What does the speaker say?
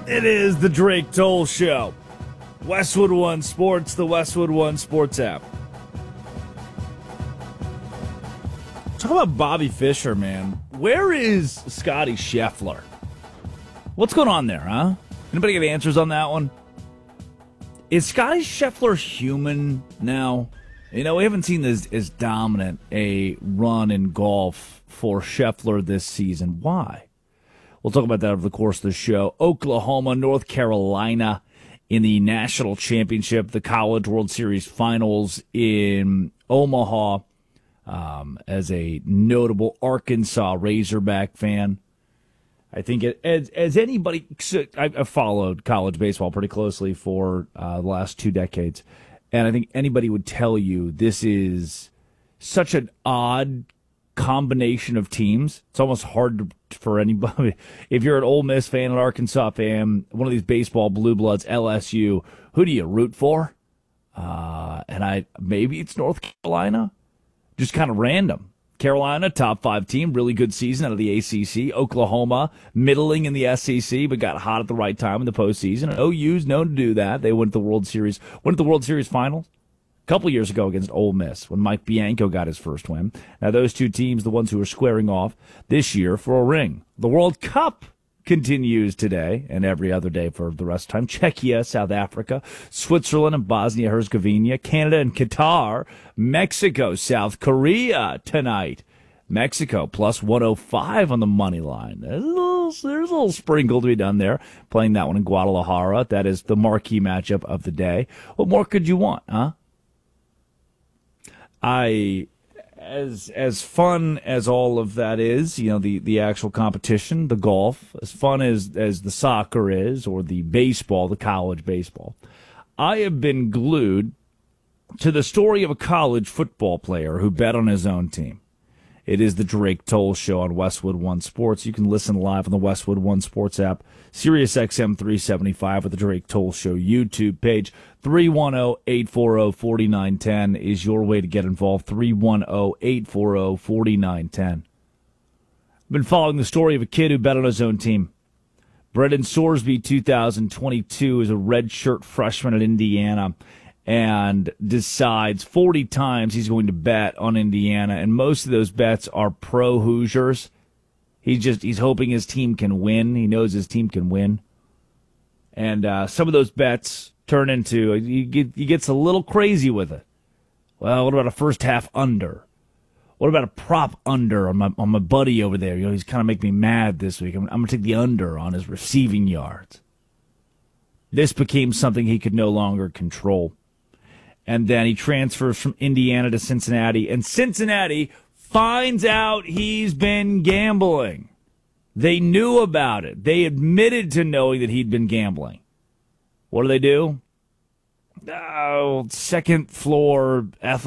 It is the Drake Toll Show. Westwood One Sports, the Westwood One Sports app. Talk about Bobby Fischer, man. Where is Scotty Scheffler? What's going on there, huh? Anybody get answers on that one? Is Scotty Scheffler human now? You know, we haven't seen as dominant a run in golf for Scheffler this season. Why? We'll talk about that over the course of the show. Oklahoma, North Carolina in the national championship, the College World Series finals in Omaha. As a notable Arkansas Razorback fan, I think as anybody, I've followed college baseball pretty closely for the last 2 decades, and I think anybody would tell you this is such an odd combination of teams. It's almost hard for anybody. If you're an Ole Miss fan, an Arkansas fan, one of these baseball blue bloods, LSU, who do you root for? And maybe it's North Carolina. Just kind of random. Carolina, top 5 team, really good season out of the ACC. Oklahoma, middling in the SEC, but got hot at the right time in the postseason. And OU's known to do that. They went to the World Series finals a couple years ago against Ole Miss when Mike Bianco got his first win. Now those two teams, the ones who are squaring off this year for a ring. The World Cup continues today and every other day for the rest of the time. Czechia, South Africa, Switzerland and Bosnia-Herzegovina, Canada and Qatar, Mexico, South Korea tonight. Mexico plus 105 on the money line. There's a little sprinkle to be done there. Playing that one in Guadalajara. That is the marquee matchup of the day. What more could you want, huh? As fun as all of that is, you know, the actual competition, the golf, as fun as the soccer is, or the baseball, the college baseball, I have been glued to the story of a college football player who bet on his own team. It is the Drake Toll Show on Westwood One Sports. You can listen live on the Westwood One Sports app, Sirius XM 375 with the Drake Toll Show YouTube page. 310-840-4910 is your way to get involved. 310-840-4910. I've been following the story of a kid who bet on his own team. Brendan Sorsby, 2022, is a redshirt freshman at Indiana and decides 40 times he's going to bet on Indiana, and most of those bets are pro Hoosiers. He's hoping his team can win. He knows his team can win. And some of those bets turn into, he gets a little crazy with it. Well, what about a first half under? What about a prop under on my buddy over there? You know, he's kind of making me mad this week. I'm going to take the under on his receiving yards. This became something he could no longer control. And then he transfers from Indiana to Cincinnati, and Cincinnati finds out he's been gambling. They knew about it. They admitted to knowing that he'd been gambling. What do? Second floor